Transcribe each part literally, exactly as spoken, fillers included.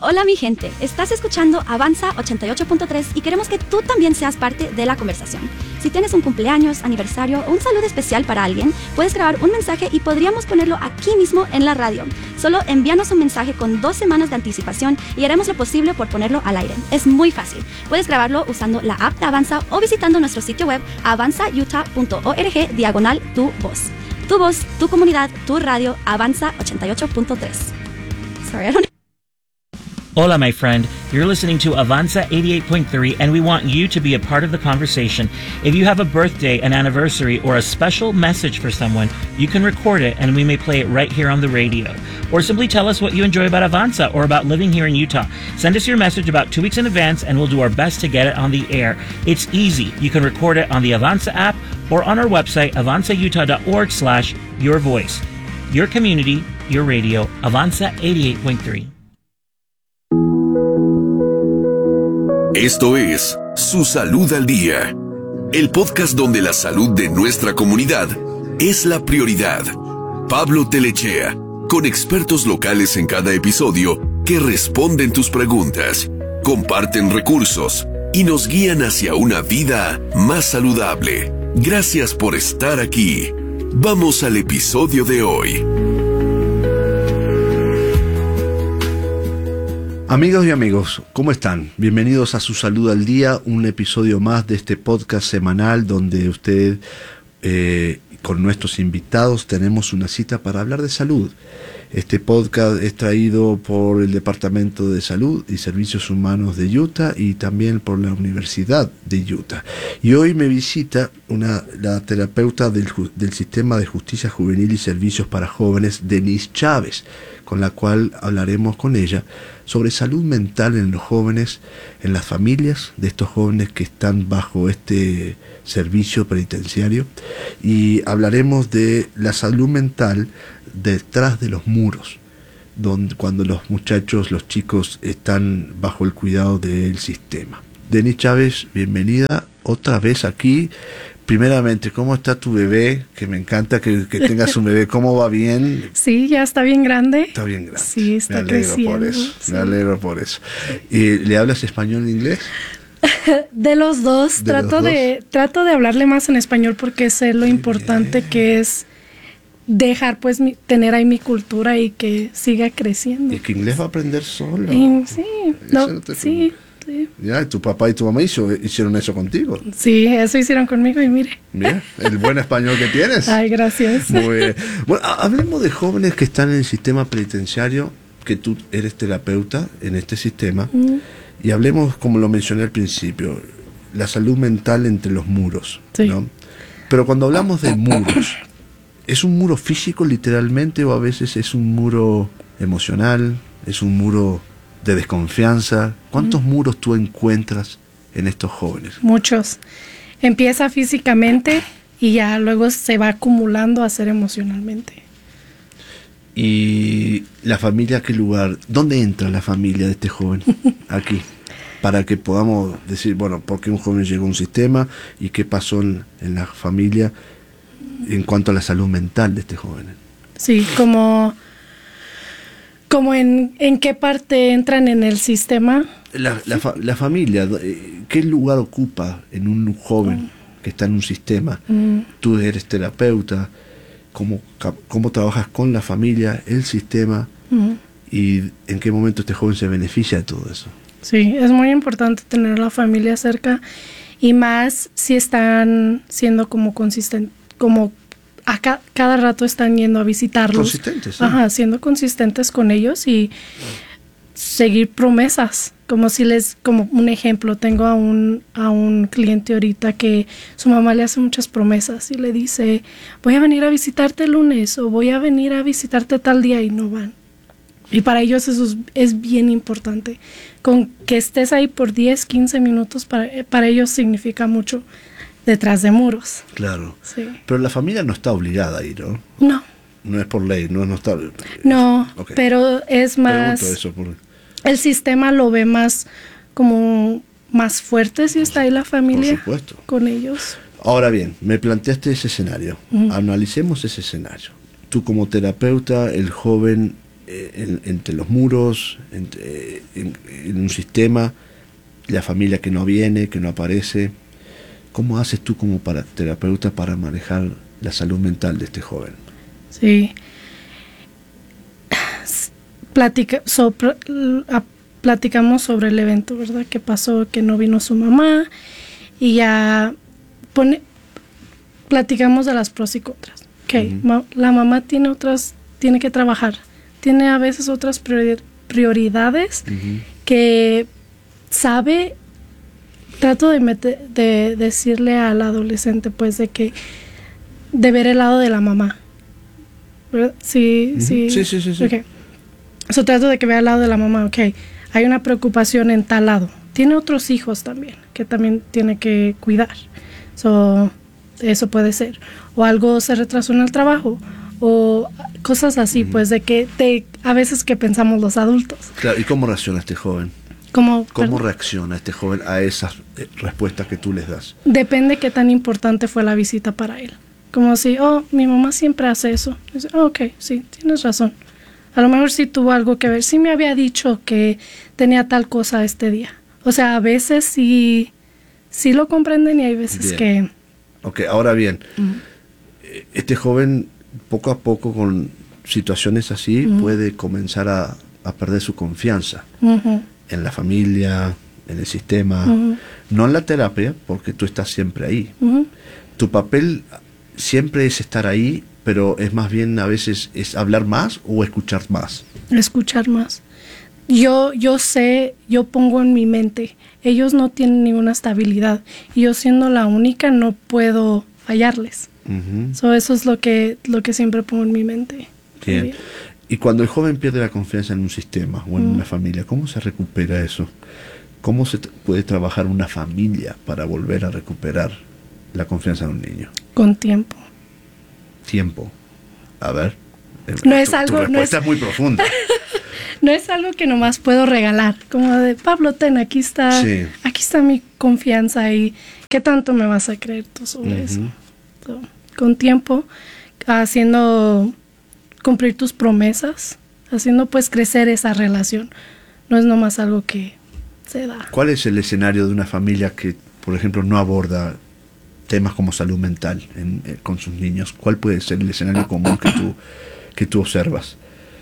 Hola mi gente, estás escuchando Avanza ochenta y ocho punto tres y queremos que tú también seas parte de la conversación. Si tienes un cumpleaños, aniversario o un saludo especial para alguien, puedes grabar un mensaje y podríamos ponerlo aquí mismo en la radio. Solo envíanos un mensaje con dos semanas de anticipación y haremos lo posible por ponerlo al aire. Es muy fácil. Puedes grabarlo usando la app de Avanza o visitando nuestro sitio web avanza utah punto org diagonal tu voz. Tu voz, tu comunidad, tu radio, Avanza ochenta y ocho punto tres. Sorry, I don't Hola, my friend. You're listening to Avanza eighty-eight point three, and we want you to be a part of the conversation. If you have a birthday, an anniversary, or a special message for someone, you can record it, and we may play it right here on the radio. Or simply tell us what you enjoy about Avanza or about living here in Utah. Send us your message about two weeks in advance, and we'll do our best to get it on the air. It's easy. You can record it on the Avanza app or on our website, avanza utah dot org slash your voice. Your community, your radio, Avanza eighty-eight point three. Esto es Su Salud al Día, el podcast donde la salud de nuestra comunidad es la prioridad. Pablo Telechea, con expertos locales en cada episodio que responden tus preguntas, comparten recursos y nos guían hacia una vida más saludable. Gracias por estar aquí. Vamos al episodio de hoy. Amigas y amigos, ¿cómo están? Bienvenidos a Su Salud al Día, un episodio más de este podcast semanal donde usted, eh, con nuestros invitados, tenemos una cita para hablar de salud. Este podcast es traído por el Departamento de Salud y Servicios Humanos de Utah y también por la Universidad de Utah. Y hoy me visita una, la terapeuta del, del Sistema de Justicia Juvenil y Servicios para Jóvenes, Denise Chávez, con la cual hablaremos con ella sobre salud mental en los jóvenes, en las familias de estos jóvenes que están bajo este servicio penitenciario, y hablaremos de la salud mental detrás de los muros, donde, cuando los muchachos, los chicos están bajo el cuidado del sistema. Denise Chávez, bienvenida otra vez aquí. Primeramente, ¿cómo está tu bebé? Que me encanta que, que tengas un bebé. ¿Cómo va? ¿Bien? Sí, ya está bien grande. Está bien grande. Sí, está me alegro creciendo. Por eso, Sí. Me alegro por eso. ¿Y le hablas español e inglés? De los dos. ¿De trato los de dos? trato de hablarle más en español porque sé lo Muy importante bien. que es dejar pues mi, tener ahí mi cultura y que siga creciendo. ¿Y que inglés va a aprender solo? Y, sí, Eso no, no te sí, sí. Ya, tu papá y tu mamá hizo, hicieron eso contigo. Sí, eso hicieron conmigo y mire. Mira, el buen español que tienes. Ay, gracias. Muy bien. Bueno, ha- hablemos de jóvenes que están en el sistema penitenciario, que tú eres terapeuta en este sistema, Mm, y hablemos, como lo mencioné al principio, la salud mental entre los muros, Sí. ¿no? Pero cuando hablamos de muros, ¿es un muro físico literalmente o a veces es un muro emocional? ¿Es un muro de desconfianza? ¿Cuántos muros tú encuentras en estos jóvenes? muchos. Empieza físicamente y ya luego se va acumulando a ser emocionalmente. ¿Y la familia qué lugar? ¿Dónde entra la familia de este joven? Aquí. Para que podamos decir, bueno, por qué un joven llegó a un sistema y qué pasó en, en la familia en cuanto a la salud mental de este joven. Sí, como, como en, en qué parte entran en el sistema. La, la, fa- la familia, eh, ¿qué lugar ocupa en un joven que está en un sistema? Mm, Tú eres terapeuta, ¿cómo, ca- cómo trabajas con la familia, el sistema mm. y en qué momento este joven se beneficia de todo eso? Sí, es muy importante tener la familia cerca y más si están siendo como consistentes, como a ca- cada rato están yendo a visitarlos. Consistentes, sí. Ajá, siendo consistentes con ellos y seguir promesas. Como si les, como un ejemplo, tengo a un, a un cliente ahorita que su mamá le hace muchas promesas y le dice, voy a venir a visitarte el lunes o voy a venir a visitarte tal día y no van. Y para ellos eso es, es bien importante. Con que estés ahí por diez, quince minutos, para, para ellos significa mucho detrás de muros. Claro. Sí. Pero la familia no está obligada a ir, ¿no? No, No es por ley, no, no está... no, Ok. pero es más... Pregunto eso por... El sistema lo ve más como más fuerte si está ahí la familia Por supuesto. con ellos. Ahora bien, me planteaste ese escenario. Ujú. Analicemos ese escenario. Tú como terapeuta, el joven en, entre los muros, entre, en, en un sistema, la familia que no viene, que no aparece. ¿Cómo haces tú como para, terapeuta para manejar la salud mental de este joven? Sí. Platica, so, platicamos sobre el evento, ¿verdad? Que pasó, que no vino su mamá, y ya pone, platicamos de las pros y contras. Okay, uh-huh. ma, la mamá tiene otras, tiene que trabajar, tiene a veces otras priori, prioridades uh-huh. que sabe. Trato de, meter, de decirle al adolescente, pues, de que de ver el lado de la mamá. ¿Verdad? Sí, uh-huh. sí. Sí, sí, sí. sí. Okay. So, trato de que vea el lado de la mamá. Ok, hay una preocupación en tal lado. Tiene otros hijos también, que también tiene que cuidar. So, eso puede ser. O algo se retrasó en el trabajo. O cosas así, uh-huh. pues, de que te, a veces que pensamos los adultos. Claro, ¿y cómo reacciona este joven? ¿Cómo, ¿Cómo reacciona este joven a esas eh, respuestas que tú les das? Depende qué tan importante fue la visita para él. Como si, oh, mi mamá siempre hace eso. Dice, oh, ok, sí, tienes razón. A lo mejor sí tuvo algo que ver. Sí me había dicho que tenía tal cosa este día. O sea, a veces sí, sí lo comprenden y hay veces bien. que... Ok, ahora bien, uh-huh. este joven poco a poco con situaciones así uh-huh. puede comenzar a, a perder su confianza. Uh-huh. En la familia, en el sistema, uh-huh. no en la terapia, porque tú estás siempre ahí. Uh-huh. Tu papel siempre es estar ahí, pero es más bien a veces es hablar más o escuchar más. Escuchar más. Yo, yo sé, yo pongo en mi mente, ellos no tienen ninguna estabilidad y yo siendo la única no puedo fallarles. Uh-huh. So, eso es lo que, lo que siempre pongo en mi mente. Bien. Bien. Y cuando el joven pierde la confianza en un sistema o en uh-huh. una familia, ¿cómo se recupera eso? ¿Cómo se t- puede trabajar una familia para volver a recuperar la confianza en un niño? Con tiempo. Tiempo. A ver. No tu, es algo, tu respuesta no es, es muy profunda. No es algo que nomás puedo regalar. Como de, Pablo, ten, aquí está, sí. aquí está mi confianza y ¿qué tanto me vas a creer tú sobre uh-huh. eso? So, con tiempo, haciendo... cumplir tus promesas, haciendo pues crecer esa relación. No es nomás algo que se da. ¿Cuál es el escenario de una familia que, por ejemplo, no aborda temas como salud mental en, eh, con sus niños? ¿Cuál puede ser el escenario común que tú, que tú observas?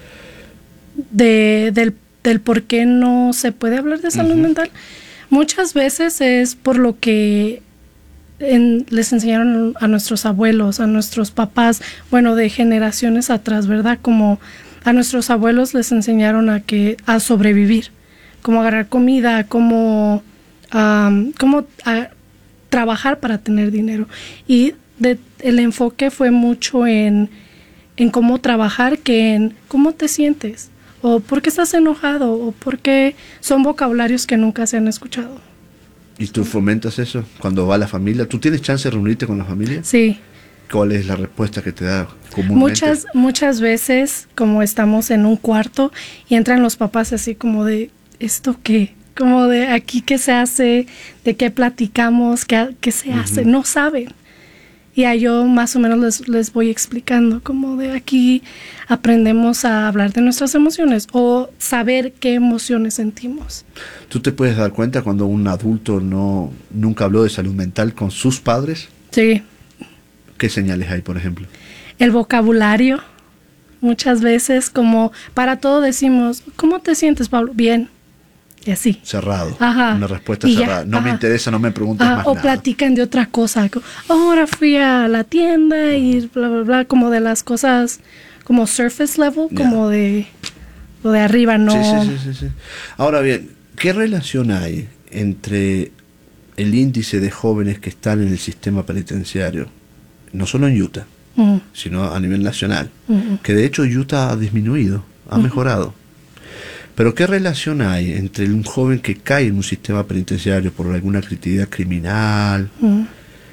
De, del, del por qué no se puede hablar de salud uh-huh. mental. Muchas veces es por lo que En, les enseñaron a nuestros abuelos, a nuestros papás, bueno, de generaciones atrás, ¿verdad? Como a nuestros abuelos les enseñaron a que a sobrevivir, cómo agarrar comida, cómo, um, cómo a, trabajar para tener dinero. Y de, el enfoque fue mucho en, en cómo trabajar que en cómo te sientes, o por qué estás enojado, o por qué son vocabularios que nunca se han escuchado. ¿Y tú fomentas eso cuando va la familia? ¿Tú tienes chance de reunirte con la familia? Sí. ¿Cuál es la respuesta que te da comúnmente? Muchas, muchas veces, como estamos en un cuarto y entran los papás así como de, ¿esto qué? Como de aquí qué se hace, de qué platicamos, qué, qué se uh-huh. hace, no saben. Y a yo más o menos les, les voy explicando, como de aquí aprendemos a hablar de nuestras emociones o saber qué emociones sentimos. ¿Tú te puedes dar cuenta cuando un adulto no nunca habló de salud mental con sus padres? Sí. ¿Qué señales hay, por ejemplo? El vocabulario. Muchas veces, como para todo decimos, ¿cómo te sientes, Pablo? Bien. Y así. Cerrado. Ajá. Una respuesta y cerrada. Ya, no ajá. me interesa, no me preguntes ajá. más o nada. O platican de otra cosa. Como, oh, ahora fui a la tienda y bla, bla, bla. Como de las cosas, como surface level, yeah. como de, lo de arriba, no. Sí, sí, sí, sí, sí. Ahora bien, ¿qué relación hay entre el índice de jóvenes que están en el sistema penitenciario, no solo en Utah, uh-huh. sino a nivel nacional? Uh-huh. Que de hecho Utah ha disminuido, ha uh-huh. mejorado. Pero ¿qué relación hay entre un joven que cae en un sistema penitenciario por alguna actividad criminal uh-huh.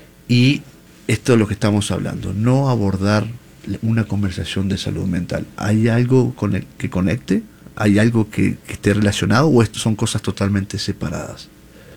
y esto es lo que estamos hablando, no abordar una conversación de salud mental? ¿Hay algo con el, que conecte? ¿Hay algo que, que esté relacionado o esto son cosas totalmente separadas?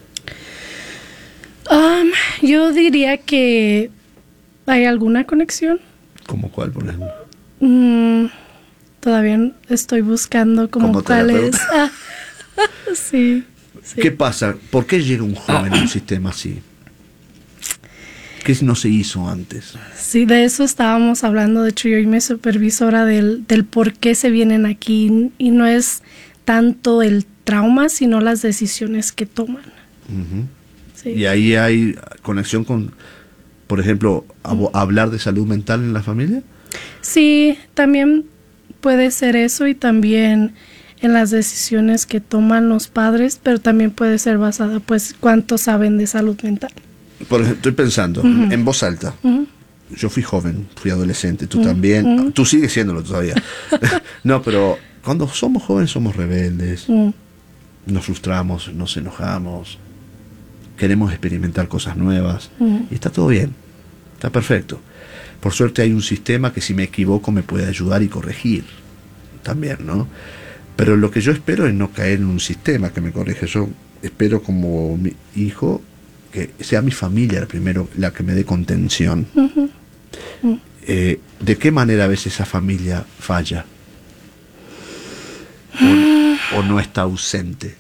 Um, yo diría que hay alguna conexión. ¿Cómo cuál, por ejemplo? Mm, todavía estoy buscando como Como cuál es. terapeuta. Ah, sí, sí. ¿Qué pasa? ¿Por qué llega un joven a un sistema así? ¿Qué no se hizo antes? Sí, de eso estábamos hablando. De hecho, yo y mi supervisora del, del por qué se vienen aquí. Y no es tanto el trauma, sino las decisiones que toman. Uh-huh. Sí. Y ahí hay conexión con, por ejemplo, hab- hablar de salud mental en la familia. Sí, también puede ser eso y también en las decisiones que toman los padres, pero también puede ser basada, pues, cuánto saben de salud mental. Por ejemplo, estoy pensando Uh-huh. en voz alta. Uh-huh. Yo fui joven, fui adolescente, tú Uh-huh. también. Uh-huh. Tú sigues siéndolo todavía. No, pero cuando somos jóvenes somos rebeldes, Uh-huh. nos frustramos, nos enojamos, queremos experimentar cosas nuevas. Uh-huh. Y está todo bien, está perfecto. Por suerte hay un sistema que si me equivoco me puede ayudar y corregir también, ¿no? Pero lo que yo espero es no caer en un sistema que me corrige. Yo espero como mi hijo que sea mi familia la primero la que me dé contención. Uh-huh. Uh-huh. Eh, ¿De qué manera a veces esa familia falla? O, o no está ausente.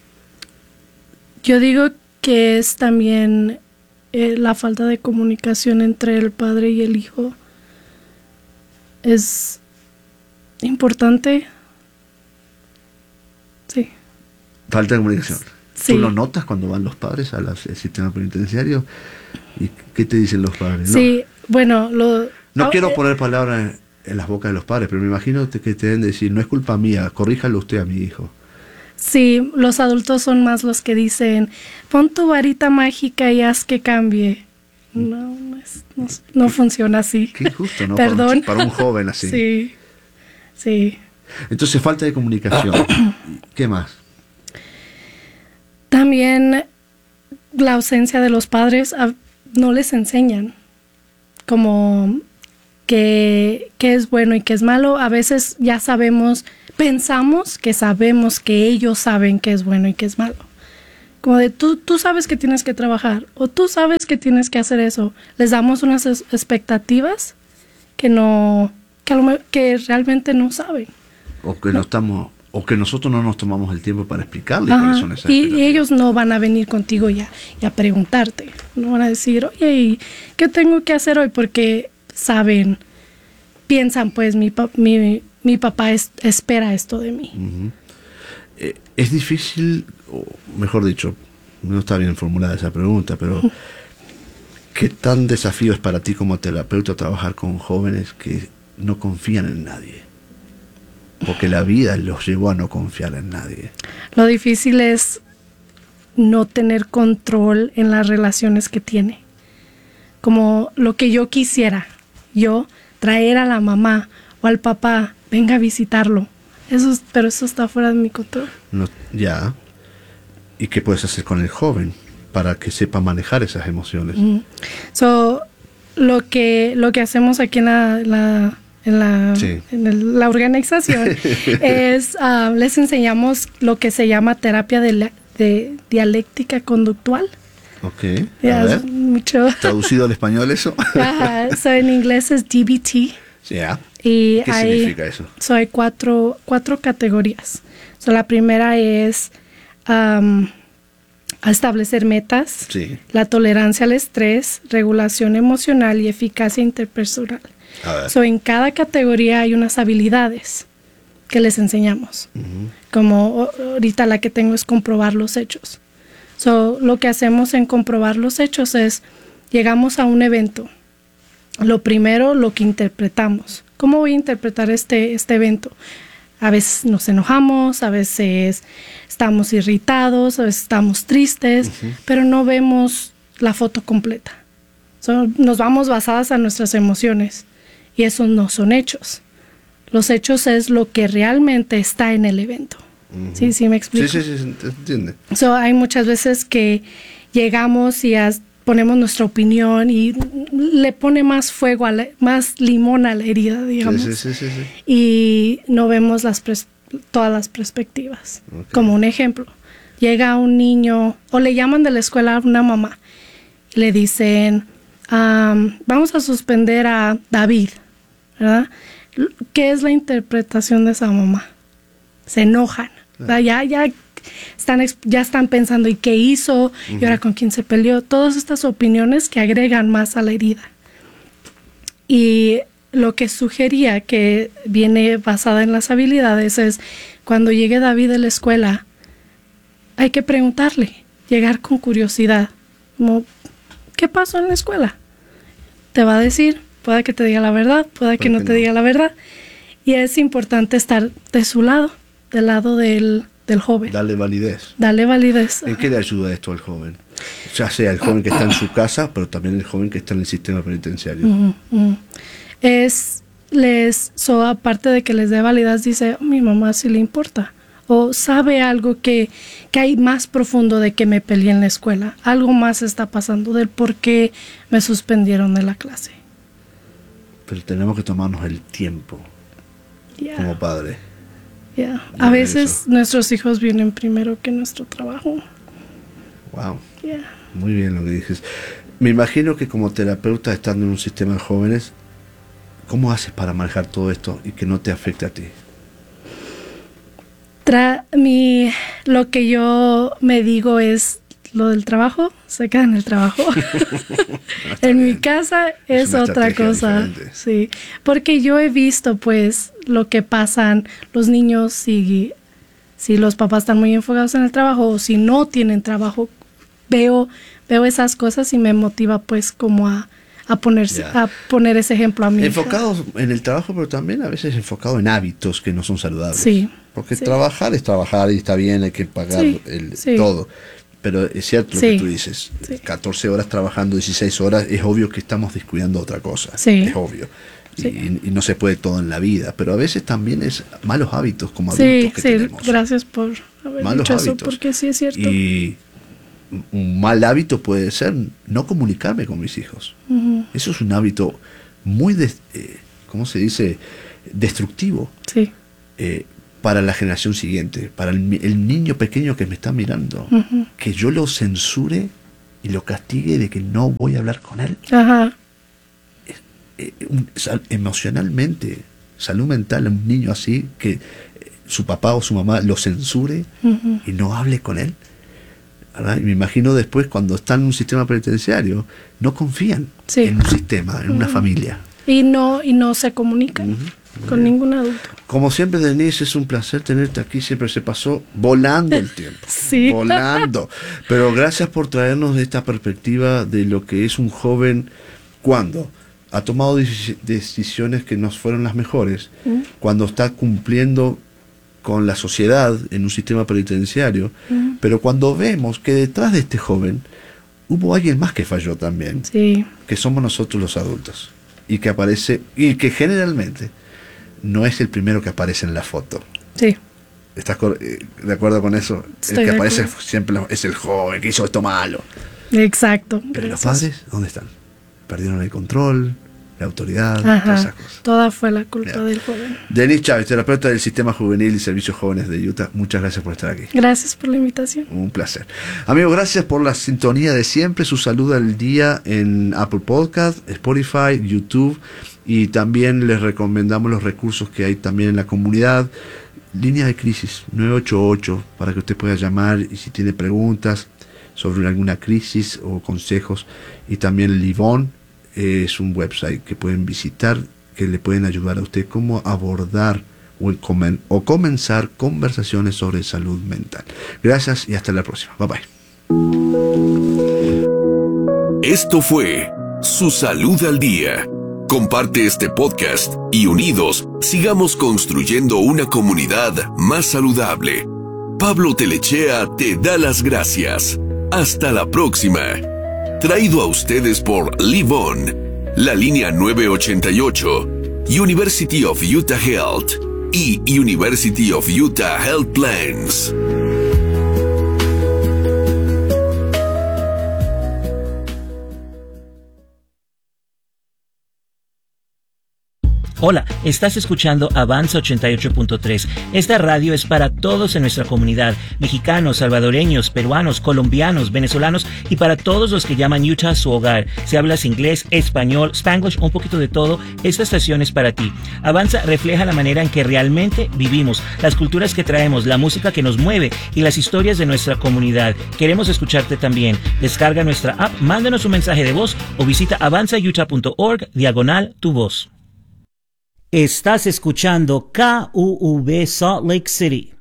Yo digo que es también eh, la falta de comunicación entre el padre y el hijo. Es importante. Sí. Falta de comunicación. Sí. ¿Tú lo notas cuando van los padres al sistema penitenciario? ¿Y qué te dicen los padres? Sí, bueno, lo... No ah, quiero eh, poner palabras en, en las bocas de los padres, pero me imagino que te deben decir, no es culpa mía, corríjalo usted a mi hijo. Sí, los adultos son más los que dicen, pon tu varita mágica y haz que cambie. No, no, es- no, no funciona así. Qué injusto, ¿no? Perdón. Para un, para un joven así. Sí, sí. Entonces, falta de comunicación. ¿Qué más? También la ausencia de los padres, a- no les enseñan como que, que es bueno y que es malo. A veces ya sabemos, pensamos que sabemos que ellos saben que es bueno y que es malo. Como de tú, tú sabes que tienes que trabajar o tú sabes que tienes que hacer eso. Les damos unas es- expectativas que no, que, a lo me- que realmente no saben. O que no estamos, o que nosotros no nos tomamos el tiempo para explicarles Ajá, cuáles son esas y, y expectativas. ellos no van a venir contigo ya y a preguntarte. No van a decir, oye, ¿y ¿qué tengo que hacer hoy? Porque saben, piensan, pues mi, pa- mi, mi papá es- espera esto de mí. Ujú. Eh, es difícil, o mejor dicho, no está bien formulada esa pregunta, pero ¿qué tan desafío es para ti como terapeuta trabajar con jóvenes que no confían en nadie? Porque la vida los llevó a no confiar en nadie. Lo difícil es no tener control en las relaciones que tiene. Como lo que yo quisiera, yo traer a la mamá o al papá, venga a visitarlo. Eso es- pero eso está fuera de mi control. No, ya. ¿Y qué puedes hacer con el joven para que sepa manejar esas emociones? Mm. So, lo que lo que hacemos aquí en la, la- en la Sí. en el- la organización es ah, les enseñamos lo que se llama terapia de, la- de dialéctica conductual. Ok. A Ya, ver, es mucho. traducido al español eso. Ajá, so, en inglés es D B T. Ya. Y ¿Qué hay, significa eso? so, hay cuatro, cuatro categorías. So, la primera es um, establecer metas, Sí. la tolerancia al estrés, regulación emocional y eficacia interpersonal. A ver. So, en cada categoría hay unas habilidades que les enseñamos. Como o- ahorita la que tengo es comprobar los hechos. So, lo que hacemos en comprobar los hechos es, llegamos a un evento. Lo primero, lo que interpretamos. ¿Cómo voy a interpretar este, este evento? A veces nos enojamos, a veces estamos irritados, a veces estamos tristes, pero no vemos la foto completa. So, nos vamos basadas a nuestras emociones y esos no son hechos. Los hechos es lo que realmente está en el evento. ¿Sí? ¿Sí me explico? Sí, sí, sí, se entiende. So, hay muchas veces que llegamos y as- ponemos nuestra opinión y le pone más fuego, a la- más limón a la herida, digamos. Sí, sí, sí, sí, sí. Y no vemos las pres- todas las perspectivas. Ok. Como un ejemplo, llega un niño o le llaman de la escuela a una mamá y le dicen, "Am, vamos a suspender a David, ¿verdad? ¿qué es la interpretación de esa mamá? Se enojan. Ah. Ya, ya, están, ya están pensando, ¿y qué hizo? Uh-huh. ¿Y ahora con quién se peleó? Todas estas opiniones que agregan más a la herida. Y lo que sugería, que viene basada en las habilidades, es cuando llegue David de la escuela, hay que preguntarle, llegar con curiosidad, como, ¿qué pasó en la escuela? Te va a decir, puede que te diga la verdad, puede que no te no. diga la verdad. Y es importante estar de su lado, del lado del, del joven. Darle validez. Darle validez. ¿En qué le ayuda esto al joven? Ya sea el joven que está en su casa, pero también el joven que está en el sistema penitenciario. Uh-huh, uh-huh. Es, les, so, aparte de que les dé validez, dice, oh, mi mamá sí le importa. O sabe algo que, que hay más profundo de que me peleé en la escuela. Algo más está pasando del por qué me suspendieron de la clase. Pero tenemos que tomarnos el tiempo yeah. como padre. Yeah. A veces eso. Nuestros hijos vienen primero que nuestro trabajo. Wow. Yeah. Muy bien lo que dices. Me imagino que como terapeuta, estando en un sistema de jóvenes, ¿cómo haces para manejar todo esto y que no te afecte a ti? Tra mi, lo que yo me digo es lo del trabajo, se queda en el trabajo. En bien. Mi casa es, es otra cosa. Diferente. Sí, porque yo he visto pues lo que pasan los niños si, si los papás están muy enfocados en el trabajo o si no tienen trabajo. Veo, veo esas cosas y me motiva pues como a a ponerse yeah. a poner ese ejemplo a mí. Enfocados en el trabajo, pero también a veces enfocado en hábitos que no son saludables. Sí. Porque sí. trabajar es trabajar y está bien, hay que pagar sí, el, sí. todo. Pero es cierto lo sí. que tú dices. Sí. catorce horas trabajando, dieciséis horas, es obvio que estamos descuidando otra cosa. Sí. Es obvio. Sí. Y, y no se puede todo en la vida. Pero a veces también es malos hábitos como sí, adultos que sí. tenemos. Gracias por haber malos dicho hábitos. eso, porque sí es cierto. Y un mal hábito puede ser no comunicarme con mis hijos. Uh-huh. Eso es un hábito muy, de, eh, ¿cómo se dice? Destructivo. Sí. Eh, para la generación siguiente, para el, el niño pequeño que me está mirando, uh-huh. que yo lo censure y lo castigue de que no voy a hablar con él. Ajá. Eh, eh, un, sal, emocionalmente, salud mental, un niño así, que eh, su papá o su mamá lo censure uh-huh. y no hable con él. ¿verdad? Y me imagino después cuando están en un sistema penitenciario, no confían sí. en un sistema, en uh-huh. una familia. Y no, y no se comunican uh-huh. con bien. Ningún adulto. Como siempre, Denise, es un placer tenerte aquí. Siempre se pasó volando el tiempo. Sí. Volando. Pero gracias por traernos esta perspectiva de lo que es un joven cuando ha tomado decisiones que no fueron las mejores, uh-huh. cuando está cumpliendo con la sociedad en un sistema penitenciario, uh-huh. pero cuando vemos que detrás de este joven hubo alguien más que falló también, sí. que somos nosotros los adultos, y que aparece, y que generalmente no es el primero que aparece en la foto. Sí. ¿Estás de acuerdo con eso? Estoy el que de aparece acuerdo. Siempre es el joven que hizo esto malo. Exacto. Pero los padres, ¿dónde están? Perdieron el control, la autoridad, Ajá, todas esas cosas. Toda fue la culpa yeah. del joven. Denise Chávez, terapeuta del Sistema Juvenil y Servicios Jóvenes de Utah, muchas gracias por estar aquí. Gracias por la invitación. Un placer. Amigos, gracias por la sintonía de siempre. Su salud al día en Apple Podcast, Spotify, YouTube, y también les recomendamos los recursos que hay también en la comunidad. Línea de crisis nueve ocho ocho para que usted pueda llamar y si tiene preguntas sobre alguna crisis o consejos. Y también Livon es un website que pueden visitar, que le pueden ayudar a usted cómo abordar o, comen, o comenzar conversaciones sobre salud mental. Gracias y hasta la próxima. Bye bye. Esto fue Su Salud al Día. Comparte este podcast y unidos sigamos construyendo una comunidad más saludable. Pablo Telechea te da las gracias. Hasta la próxima. Traído a ustedes por Livon, la línea nueve ochenta y ocho, University of Utah Health y University of Utah Health Plans. Hola, estás escuchando Avanza ochenta y ocho punto tres. Esta radio es para todos en nuestra comunidad, mexicanos, salvadoreños, peruanos, colombianos, venezolanos y para todos los que llaman Utah su hogar. Si hablas inglés, español, Spanglish, un poquito de todo, esta estación es para ti. Avanza refleja la manera en que realmente vivimos, las culturas que traemos, la música que nos mueve y las historias de nuestra comunidad. Queremos escucharte también. Descarga nuestra app, mándanos un mensaje de voz o visita avanza utah punto org diagonal tu voz. Estás escuchando K U V Salt Lake City.